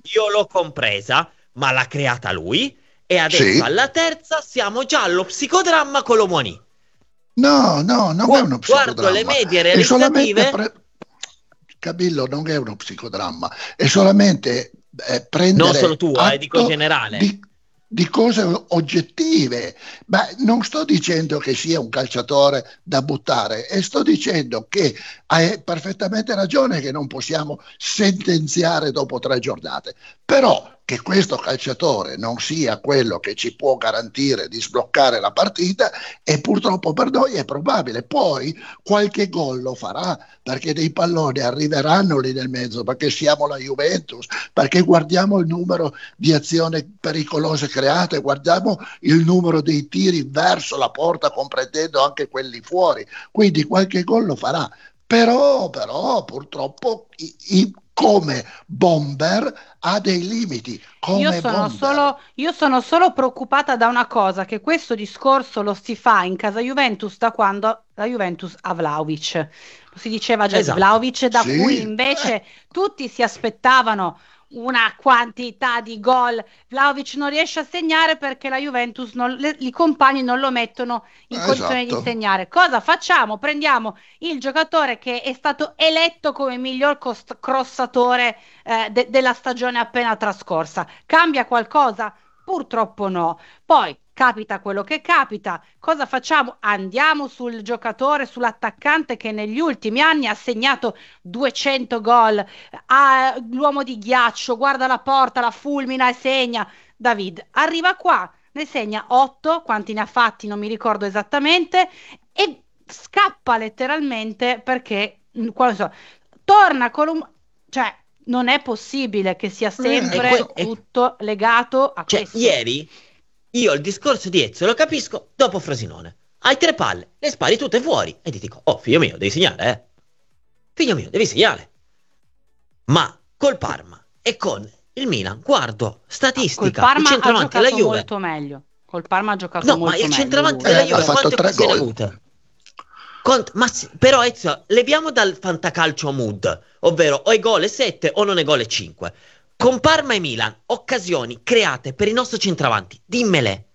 ma l'ha creata lui, e adesso alla terza siamo già allo psicodramma Colomoni. No, non è uno psicodramma. Guardo le medie realizzative. Cabillo, non è uno psicodramma, è solamente prendere non solo tu, dico in generale. Di cose oggettive. Beh, non sto dicendo che sia un calciatore da buttare, e sto dicendo che hai perfettamente ragione che non possiamo sentenziare dopo 3 giornate, però che questo calciatore non sia quello che ci può garantire di sbloccare la partita, e purtroppo per noi è probabile. Poi qualche gol lo farà, perché dei palloni arriveranno lì nel mezzo, perché siamo la Juventus, perché guardiamo il numero di azioni pericolose create, guardiamo il numero dei tiri verso la porta, comprendendo anche quelli fuori, quindi qualche gol lo farà. Però purtroppo come bomber ha dei limiti. Io sono solo preoccupata da una cosa, che questo discorso lo si fa in casa Juventus da quando la Juventus ha Vlahovic. Lo si diceva già di Vlahovic, da cui invece tutti si aspettavano una quantità di gol. Vlahovic non riesce a segnare perché la Juventus i compagni non lo mettono in condizione di segnare. Cosa facciamo? Prendiamo il giocatore che è stato eletto come miglior crossatore della stagione appena trascorsa. Cambia qualcosa? Purtroppo no. Poi capita quello che capita. Cosa facciamo? Andiamo sul giocatore, sull'attaccante che negli ultimi anni ha segnato 200 gol, l'uomo di ghiaccio, guarda la porta, la fulmina e segna. David arriva qua, ne segna 8, quanti ne ha fatti non mi ricordo esattamente, e scappa letteralmente perché torna cioè non è possibile che sia sempre tutto legato a questo. Ieri io il discorso di Ezio lo capisco dopo Frosinone. Hai 3 palle, le spari tutte fuori e ti dico: oh figlio mio, devi segnare, figlio mio, devi segnare. Ma col Parma e con il Milan, guardo statistica, col Parma il centravanti della Juve molto meglio. Col Parma ha giocato molto meglio. No, ma il centravanti della Juve quante occasioni ha avute? Però Ezio, leviamo dal fantacalcio mood, ovvero o è gol e 7 o non è gol e 5. con Parma e Milan, occasioni create per il nostro centravanti, dimmele.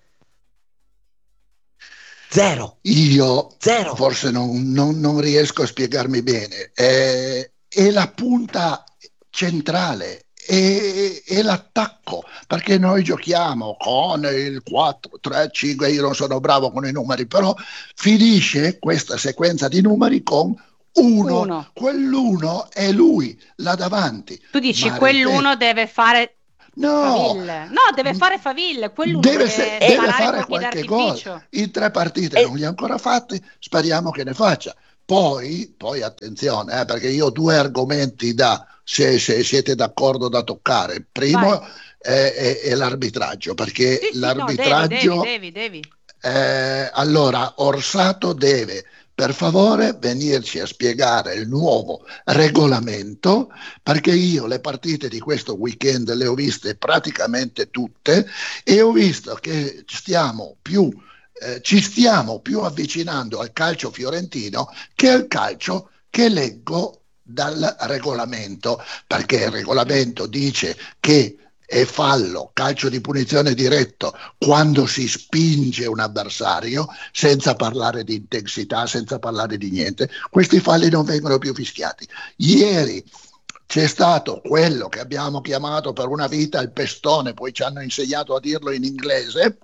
Zero. Io Zero. Forse non riesco a spiegarmi bene. È la punta centrale, è l'attacco, perché noi giochiamo con il 4-3-5, io non sono bravo con i numeri, però finisce questa sequenza di numeri con uno. Quell'uno è lui, là davanti. Tu dici quell'uno deve fare... No, deve fare faville, quello deve fare qualche gol. In 3 partite non li ha ancora fatti, speriamo che ne faccia. Poi attenzione, perché io ho 2 argomenti se siete d'accordo da toccare. Primo è l'arbitraggio, perché l'arbitraggio... No, devi. Allora, Orsato deve, per favore, venirci a spiegare il nuovo regolamento, perché io le partite di questo weekend le ho viste praticamente tutte e ho visto che ci stiamo più avvicinando al calcio fiorentino che al calcio che leggo dal regolamento, perché il regolamento dice che è fallo, calcio di punizione diretto, quando si spinge un avversario, senza parlare di intensità, senza parlare di niente. Questi falli non vengono più fischiati. Ieri c'è stato quello che abbiamo chiamato per una vita il pestone, poi ci hanno insegnato a dirlo in inglese,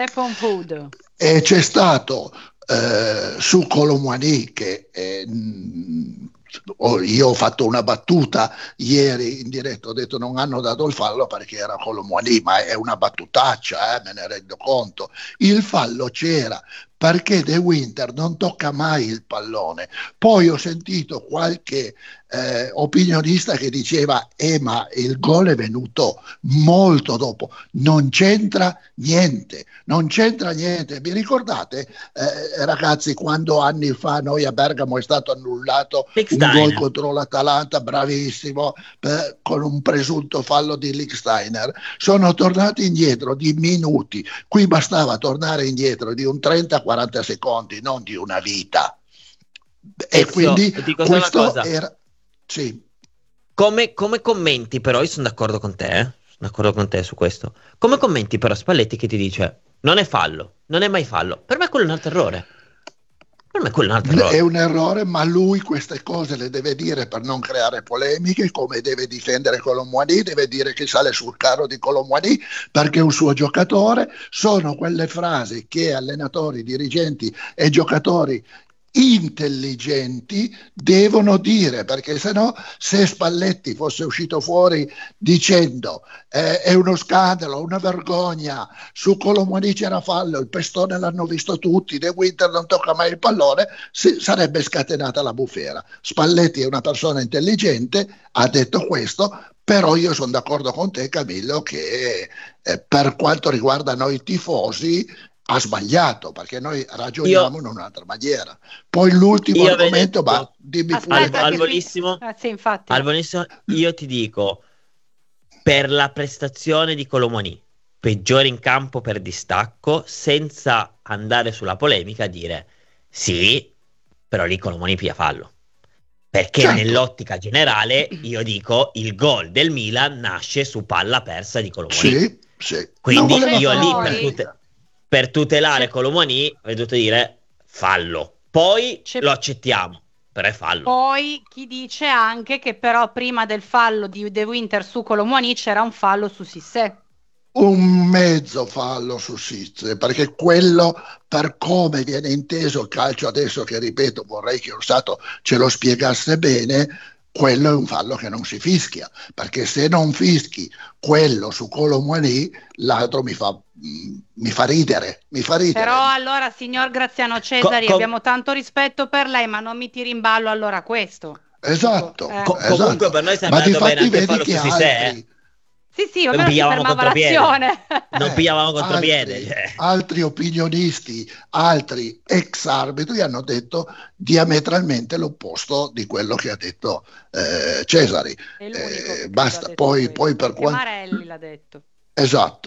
e c'è stato su Colomboigny che io ho fatto una battuta ieri in diretta, ho detto non hanno dato il fallo perché era Colomboigny, ma è una battutaccia, me ne rendo conto. Il fallo c'era perché De Winter non tocca mai il pallone. Poi ho sentito qualche opinionista che diceva ma il gol è venuto molto dopo. Non c'entra niente. Vi ricordate, ragazzi, quando anni fa noi a Bergamo è stato annullato un gol contro l'Atalanta, bravissimo, con un presunto fallo di Lichtsteiner? Sono tornati indietro di minuti. Qui bastava tornare indietro di un 30-40 secondi, non di una vita. E quindi questo era... Sì. Come commenti però, io sono d'accordo con te su questo. Come commenti però Spalletti che ti dice non è fallo, non è mai fallo? Per me quello è un altro errore. È un errore, ma lui queste cose le deve dire per non creare polemiche, come deve difendere Colomboigny, deve dire che sale sul carro di Colomboigny perché è un suo giocatore. Sono quelle frasi che allenatori, dirigenti e giocatori intelligenti devono dire, perché sennò, se Spalletti fosse uscito fuori dicendo è uno scandalo, una vergogna, su Colomboigny c'era fallo, il pestone l'hanno visto tutti, De Winter non tocca mai il pallone, sarebbe scatenata la bufera. Spalletti è una persona intelligente, ha detto questo, però io sono d'accordo con te, Camillo, che per quanto riguarda noi tifosi ha sbagliato, perché noi ragioniamo in un'altra maniera. Poi l'ultimo argomento, dimmi pure. Al volissimo, io ti dico, per la prestazione di Colomboigny, peggiore in campo per distacco, senza andare sulla polemica, dire sì, però lì Colomboigny piglia fallo. Perché nell'ottica generale, io dico, il gol del Milan nasce su palla persa di Colomboigny. Sì. Quindi io lì per tutelare Colomboigny ho dovuto dire fallo, poi lo accettiamo, però è fallo. Poi chi dice anche che però prima del fallo di De Winter su Colomboigny c'era un fallo su Cissé. Un mezzo fallo su Cissé, perché quello, per come viene inteso il calcio adesso, che ripeto vorrei che Orsato ce lo spiegasse bene, quello è un fallo che non si fischia, perché se non fischi quello su Colomboigny, l'altro mi fa ridere. Però allora, signor Graziano Cesari, abbiamo tanto rispetto per lei, ma non mi tiri in ballo allora questo. Esatto. Comunque per noi è sempre andato bene anche il fallo su Cissé. Sì, non fermava l'azione. Non pigliavamo contropiede. Altri opinionisti, altri ex arbitri hanno detto diametralmente l'opposto di quello che ha detto Cesari. Basta, poi per quanto... Marelli l'ha detto. Esatto.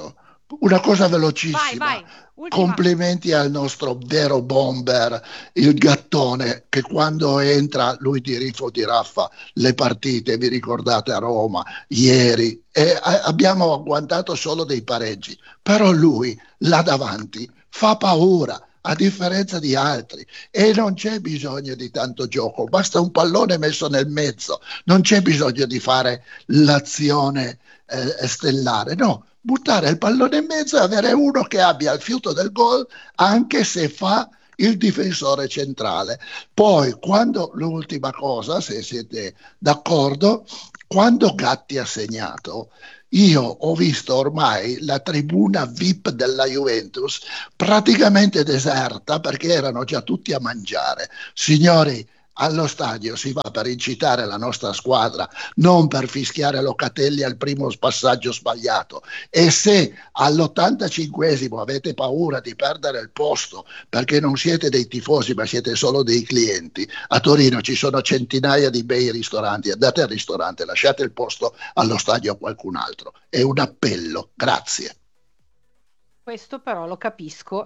Una cosa velocissima. Vai. Complimenti al nostro vero bomber, il Gattone, che quando entra lui ti raffa le partite, vi ricordate a Roma, ieri, e abbiamo agguantato solo dei pareggi, però lui là davanti fa paura, a differenza di altri, e non c'è bisogno di tanto gioco, basta un pallone messo nel mezzo, non c'è bisogno di fare l'azione stellare, no. Buttare il pallone in mezzo e avere uno che abbia il fiuto del gol anche se fa il difensore centrale. Poi, l'ultima cosa, se siete d'accordo, quando Gatti ha segnato, io ho visto ormai la tribuna VIP della Juventus praticamente deserta perché erano già tutti a mangiare. Signori, allo stadio si va per incitare la nostra squadra, non per fischiare Locatelli al primo passaggio sbagliato. E se all'85esimo avete paura di perdere il posto perché non siete dei tifosi ma siete solo dei clienti, a Torino ci sono centinaia di bei ristoranti, andate al ristorante, lasciate il posto allo stadio a qualcun altro. È un appello, grazie. Questo però lo capisco.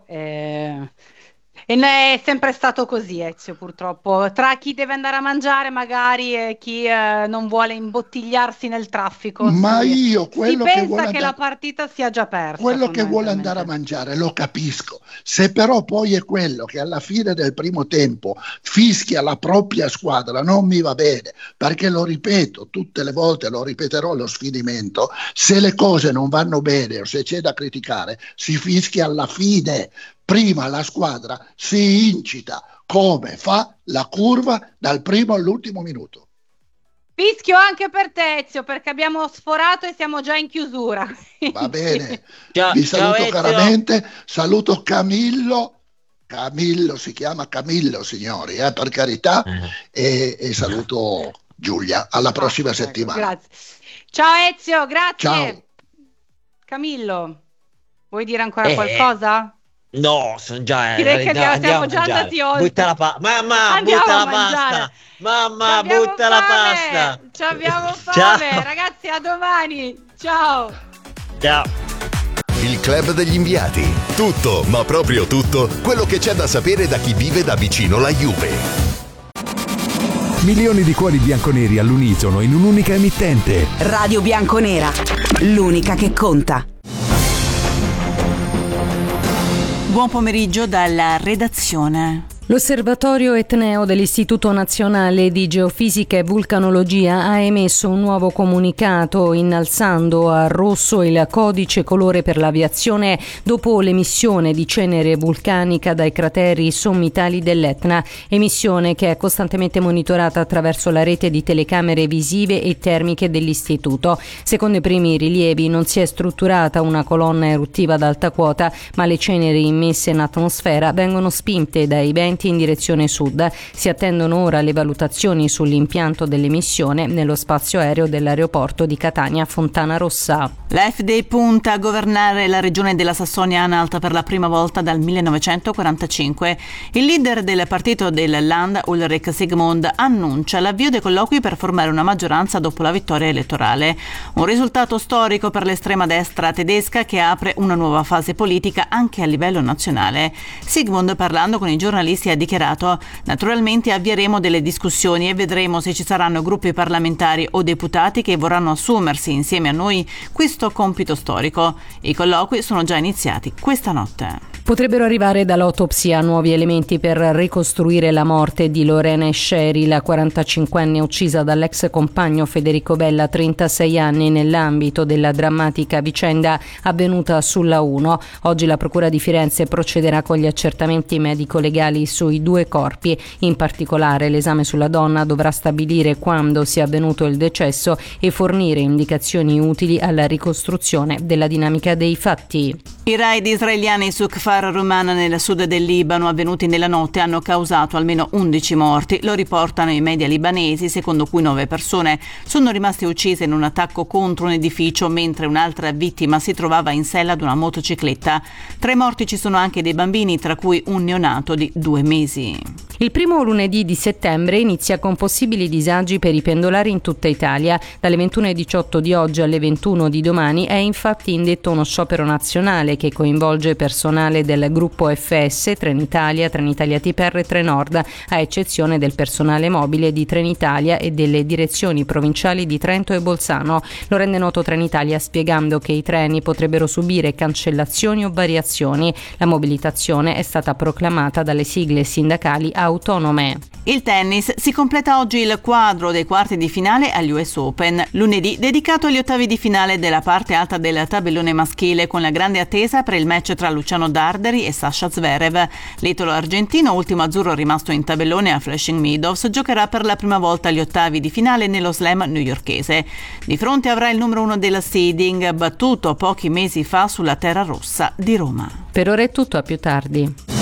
E ne è sempre stato così, Ezio, purtroppo, tra chi deve andare a mangiare magari e chi non vuole imbottigliarsi nel traffico. Ma si quello pensa che la partita sia già persa. Quello che vuole andare a mangiare lo capisco, se però poi è quello che alla fine del primo tempo fischia la propria squadra, non mi va bene, perché lo ripeto tutte le volte, lo ripeterò allo sfinimento, se le cose non vanno bene o se c'è da criticare si fischia alla fine. Prima la squadra si incita come fa la curva dal primo all'ultimo minuto. Fischio anche per te, Ezio, perché abbiamo sforato e siamo già in chiusura. Va bene, vi saluto caramente, saluto Camillo si chiama Camillo, signori, per carità, e saluto Giulia, alla prossima settimana. Grazie. Ciao Ezio, grazie. Ciao. Camillo, vuoi dire ancora qualcosa? No, sono già. Direi che siamo già andati oltre. Butta la pasta. Mamma, butta la pasta. Mamma, butta la pasta. Ci abbiamo fame. Ragazzi, a domani. Ciao. Ciao. Il club degli inviati. Tutto, ma proprio tutto, quello che c'è da sapere da chi vive da vicino la Juve. Milioni di cuori bianconeri all'unisono in un'unica emittente. Radio Bianconera, l'unica che conta. Buon pomeriggio dalla redazione. L'Osservatorio Etneo dell'Istituto Nazionale di Geofisica e Vulcanologia ha emesso un nuovo comunicato innalzando a rosso il codice colore per l'aviazione dopo l'emissione di cenere vulcanica dai crateri sommitali dell'Etna, emissione che è costantemente monitorata attraverso la rete di telecamere visive e termiche dell'istituto. Secondo i primi rilievi non si è strutturata una colonna eruttiva ad alta quota, ma le ceneri immesse in atmosfera vengono spinte dai venti in direzione sud. Si attendono ora le valutazioni sull'impianto dell'emissione nello spazio aereo dell'aeroporto di Catania Fontana Rossa. L'AfD punta a governare la regione della Sassonia-Anhalt per la prima volta dal 1945. Il leader del partito del Land, Ulrich Sigmund, annuncia l'avvio dei colloqui per formare una maggioranza dopo la vittoria elettorale. Un risultato storico per l'estrema destra tedesca che apre una nuova fase politica anche a livello nazionale. Sigmund, parlando con i giornalisti, ha dichiarato: naturalmente avvieremo delle discussioni e vedremo se ci saranno gruppi parlamentari o deputati che vorranno assumersi insieme a noi questo compito storico. I colloqui sono già iniziati questa notte. Potrebbero arrivare dall'autopsia nuovi elementi per ricostruire la morte di Lorena Scieri, la 45enne uccisa dall'ex compagno Federico Bella, 36 anni, nell'ambito della drammatica vicenda avvenuta sulla 1. Oggi la Procura di Firenze procederà con gli accertamenti medico-legali sui due corpi. In particolare l'esame sulla donna dovrà stabilire quando sia avvenuto il decesso e fornire indicazioni utili alla ricostruzione della dinamica dei fatti. I raid israeliani su Kfar Anwar Roman nel sud del Libano, avvenuti nella notte, hanno causato almeno 11 morti. Lo riportano i media libanesi, secondo cui 9 persone sono rimaste uccise in un attacco contro un edificio, mentre un'altra vittima si trovava in sella ad una motocicletta. Tra i morti ci sono anche dei bambini, tra cui un neonato di 2 mesi. Il primo lunedì di settembre inizia con possibili disagi per i pendolari in tutta Italia. Dalle 21:18 di oggi alle 21 di domani è infatti indetto uno sciopero nazionale che coinvolge personale del gruppo FS, Trenitalia, Trenitalia TPR e Trenord, a eccezione del personale mobile di Trenitalia e delle direzioni provinciali di Trento e Bolzano. Lo rende noto Trenitalia spiegando che i treni potrebbero subire cancellazioni o variazioni. La mobilitazione è stata proclamata dalle sigle sindacali autonome. Il tennis: si completa oggi il quadro dei quarti di finale agli US Open. Lunedì dedicato agli ottavi di finale della parte alta del tabellone maschile, con la grande attesa per il match tra Luciano Darderi e Sasha Zverev. L'italo argentino, ultimo azzurro rimasto in tabellone a Flushing Meadows, giocherà per la prima volta agli ottavi di finale nello slam newyorkese. Di fronte avrà il numero 1 della seeding, battuto pochi mesi fa sulla terra rossa di Roma. Per ora è tutto, a più tardi.